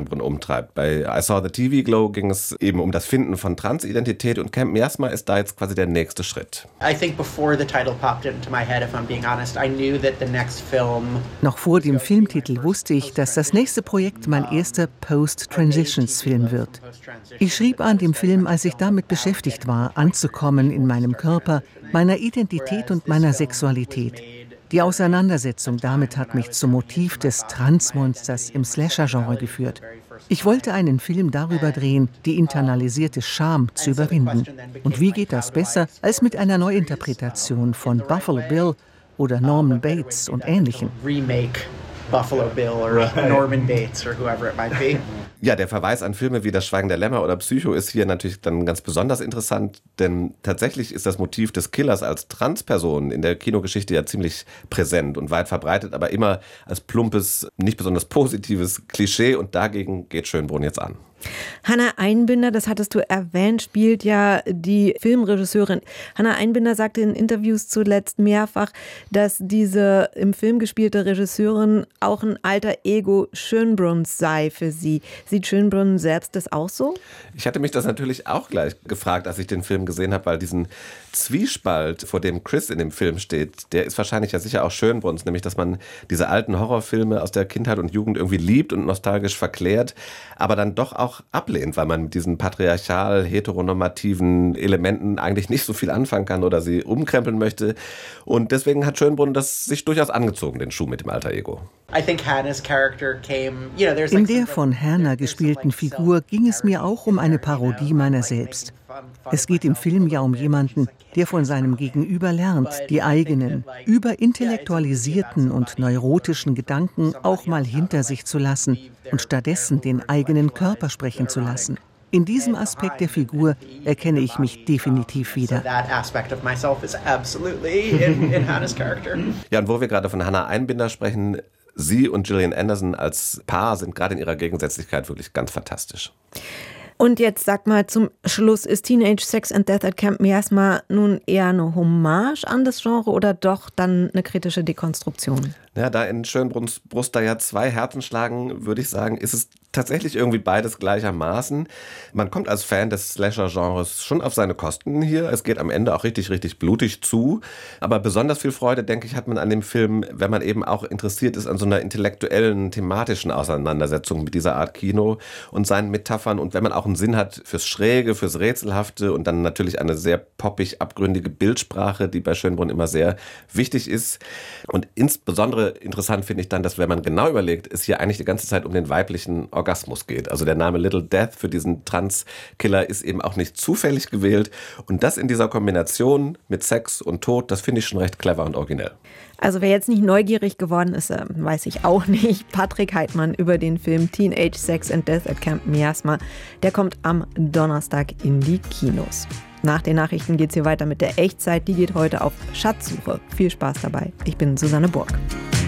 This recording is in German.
Schönbrunn umtreibt. Bei I Saw the TV Glow ging es eben um das Finden von Transidentität und Camp Miasma ist da jetzt quasi der nächste Schritt. Noch vor dem Filmtitel wusste ich, dass das nächste Projekt mein erster Post-Transitions-Film wird. Ich schrieb an dem Film, als ich damit beschäftigt war, anzukommen in meinem Körper, meiner Identität und meiner Sexualität. Die Auseinandersetzung damit hat mich zum Motiv des Transmonsters im Slasher-Genre geführt. Ich wollte einen Film darüber drehen, die internalisierte Scham zu überwinden. Und wie geht das besser als mit einer Neuinterpretation von Buffalo Bill oder Norman Bates und Ähnlichem? Buffalo Bill or Norman Bates or whoever it might be. Ja, der Verweis an Filme wie Das Schweigen der Lämmer oder Psycho ist hier natürlich dann ganz besonders interessant, denn tatsächlich ist das Motiv des Killers als Transperson in der Kinogeschichte ja ziemlich präsent und weit verbreitet, aber immer als plumpes, nicht besonders positives Klischee und dagegen geht Schönbrunn jetzt an. Hannah Einbinder, das hattest du erwähnt, spielt ja die Filmregisseurin. Hannah Einbinder sagte in Interviews zuletzt mehrfach, dass diese im Film gespielte Regisseurin auch ein alter Ego Schönbrunns sei für sie. Sieht Schönbrunn selbst das auch so? Ich hatte mich das natürlich auch gleich gefragt, als ich den Film gesehen habe, weil diesen Zwiespalt, vor dem Chris in dem Film steht, der ist wahrscheinlich ja sicher auch Schönbrunns, nämlich dass man diese alten Horrorfilme aus der Kindheit und Jugend irgendwie liebt und nostalgisch verklärt, aber dann doch auch ablehnt, weil man mit diesen patriarchal-heteronormativen Elementen eigentlich nicht so viel anfangen kann oder sie umkrempeln möchte. Und deswegen hat Schönbrunn das sich durchaus angezogen, den Schuh mit dem Alter Ego. In der von Hannah gespielten Figur ging es mir auch um eine Parodie meiner selbst. Es geht im Film ja um jemanden, der von seinem Gegenüber lernt, die eigenen, überintellektualisierten und neurotischen Gedanken auch mal hinter sich zu lassen und stattdessen den eigenen Körper sprechen zu lassen. In diesem Aspekt der Figur erkenne ich mich definitiv wieder. Ja, und wo wir gerade von Hannah Einbinder sprechen, sie und Gillian Anderson als Paar sind gerade in ihrer Gegensätzlichkeit wirklich ganz fantastisch. Und jetzt sag mal zum Schluss, ist Teenage Sex and Death at Camp Miasma nun eher eine Hommage an das Genre oder doch dann eine kritische Dekonstruktion? Ja, da in Schönbrunns Brust da ja zwei Herzen schlagen, würde ich sagen, ist es tatsächlich irgendwie beides gleichermaßen. Man kommt als Fan des Slasher-Genres schon auf seine Kosten hier. Es geht am Ende auch richtig, richtig blutig zu. Aber besonders viel Freude, denke ich, hat man an dem Film, wenn man eben auch interessiert ist an so einer intellektuellen, thematischen Auseinandersetzung mit dieser Art Kino und seinen Metaphern. Und wenn man auch einen Sinn hat fürs Schräge, fürs Rätselhafte und dann natürlich eine sehr poppig abgründige Bildsprache, die bei Schönbrunn immer sehr wichtig ist. Und insbesondere interessant finde ich dann, dass wenn man genau überlegt, es hier eigentlich die ganze Zeit um den weiblichen Orgasmus geht. Also der Name Little Death für diesen Trans-Killer ist eben auch nicht zufällig gewählt. Und das in dieser Kombination mit Sex und Tod, das finde ich schon recht clever und originell. Also wer jetzt nicht neugierig geworden ist, weiß ich auch nicht. Patrick Heitmann über den Film Teenage Sex and Death at Camp Miasma. Der kommt am Donnerstag in die Kinos. Nach den Nachrichten geht es hier weiter mit der Echtzeit. Die geht heute auf Schatzsuche. Viel Spaß dabei. Ich bin Susanne Burg.